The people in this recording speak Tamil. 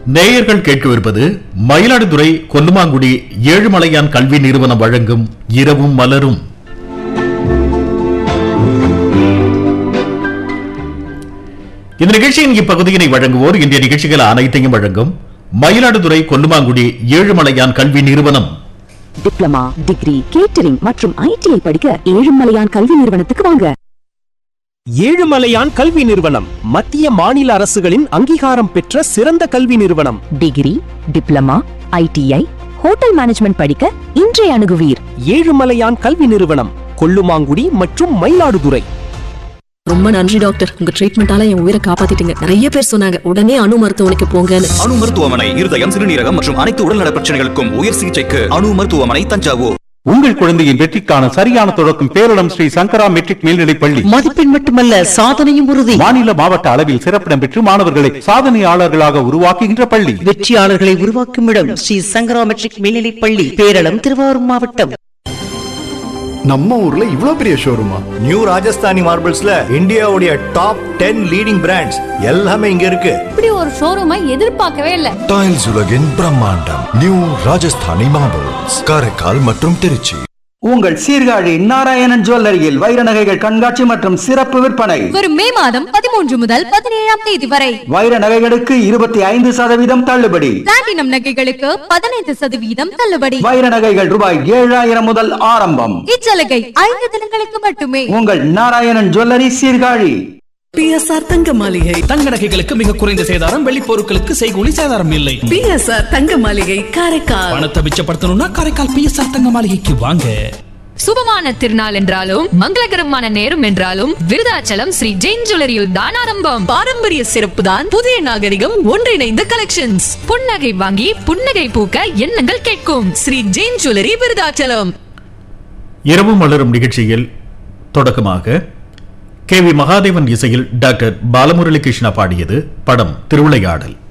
நேயர்கள் கேட்கவிருப்பது மயிலாடுதுறை கொல்லுமாங்குடி ஏழுமலையான் கல்வி நிறுவனம் வழங்கும் இரவும் மலரும். இந்த நிகழ்ச்சியின் இப்பகுதியினை வழங்குவோர் இன்றைய நிகழ்ச்சிகள் அனைத்தையும் வழங்கும் மயிலாடுதுறை கொல்லுமாங்குடி ஏழுமலையான் கல்வி நிறுவனம். டிப்ளமா, டிகிரி, கேட்டரிங் மற்றும் ஐடிஐ படிக்க ஏழுமலையான் கல்வி நிறுவனத்துக்கு வாங்க. ஏழுமலையான் கல்வி நிறுவனம் மத்திய மாநில அரசுகளின் அங்கீகாரம் பெற்ற சிறந்த கல்வி நிறுவனம். Degree, diploma, ITI, hotel management படிக்க இன்றைய அணுகுவீர். ஏழுமலையான் கல்வி நிறுவனம், கொல்லுமாங்குடி மற்றும் மயிலாடுதுறை. ரொம்ப நன்றி டாக்டர், உங்க ட்ரீட்மெண்டால என் உயிரை காப்பாத்திட்டீங்க. நிறைய பேர் சொன்னாங்க உடனே அணு மருத்துவமனைக்கு போங்கன்னு. அணு மருத்துவமனை இருதயம், சிறுநீரகம் மற்றும் அனைத்து உடல்நல பிரச்சனைகளுக்கும் உயர் சிகிச்சைக்கு அணு மருத்துவமனை, தஞ்சாவூர். உங்கள் குழந்தையின் வெற்றிக்கான சரியான தொடக்கம் பேரிடம் ஸ்ரீ சங்கரா மெட்ரிக் மேல்நிலைப் பள்ளி. மதிப்பெண் மட்டுமல்ல, சாதனையும் உறுதி. மாநில மாவட்ட அளவில் சிறப்பிடம் பெற்று மாணவர்களை சாதனையாளர்களாக உருவாக்குகின்ற பள்ளி. வெற்றியாளர்களை உருவாக்கும் இடம் ஸ்ரீ சங்கரா மெட்ரிக் மேல்நிலைப் பள்ளி, பேரளம், திருவாரூர் மாவட்டம். நம்ம ஊர்ல இவ்ளோ பெரிய ஷோரூமா? நியூ ராஜஸ்தானி மார்பிள்ஸ்ல இந்தியாவுடைய டாப் 10 லீடிங் பிராண்ட்ஸ் எல்லாமே இங்க இருக்கு. இப்படி ஒரு ஷோரூமை எதிர்பார்க்கவே இல்ல. டைல்ஸ் உலகின் பிரம்மாண்டம் நியூ ராஜஸ்தானி மார்பிள்ஸ், காரைக்கால் மற்றும் திருச்சி. உங்கள் சீர்காழி நாராயணன் ஜுவல்லரியில் வைர நகைகள் கண்காட்சி மற்றும் சிறப்பு விற்பனை வரும் மே மாதம் 13 முதல் 17ஆம் தேதி வரை. வைர நகைகளுக்கு 25% தள்ளுபடி, பிளாட்டினம் நகைகளுக்கு 15% தள்ளுபடி. வைர நகைகள் ரூபாய் 7000 முதல் ஆரம்பம். இச்சலுகை 5 தினங்களுக்கு மட்டுமே. உங்கள் நாராயணன் ஜுவல்லரி, சீர்காழி. பிஎஸ்ஆர் தங்க மாளிகை. தங்க நகைகளுக்கு மிக குறைந்த சேதாரம், வெள்ளி பொருட்களுக்கு செய்கூலி சேதாரம் இல்லை. பிஎஸ்ஆர் தங்க மாளிகை, காரைக்கால். பணத்தை மிச்சப்படுத்தணும்னா காரைக்கால் பிஎஸ்ஆர் தங்க மாளிகைக்கு வாங்க. சுபமான திருநாள் என்றாலும் மங்களகரமான நேரம் என்றாலும் விருதாச்சலம் ஸ்ரீ ஜெயின் ஜுவல்லரியில் தான் ஆரம்பம். பாரம்பரிய சிறப்பு தான் புதிய நாகரிகம், ஒன்றிணைந்த கலெக்ஷன்ஸ். புன்னகை வாங்கி புன்னகை பூக்க எண்ணங்கள் கேட்கும் ஸ்ரீ ஜெயின் ஜுவல்லரி, விருதாச்சலம். இரவும் மலரும் நிகழ்ச்சியில் தொடக்கமாக KV மகாதேவன் இசையில் டாக்டர் பாலமுரளி கிருஷ்ணா பாடியது. படம் திருவிளையாடல்.